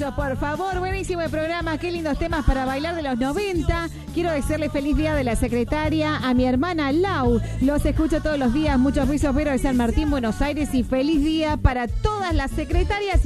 aplausos, por favor. Buenísimo el programa. Qué lindos temas para bailar de los 90. Quiero desearle feliz día de la secretaria a mi hermana Lau. Los escucho todos los días. Muchos besos, Vero de San Martín, Buenos Aires. Y feliz día para todas las secretarias.